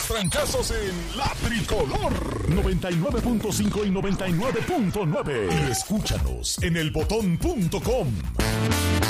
trancazos en La Tricolor 99.5 y 99.9. Y escúchanos en elbotón.com.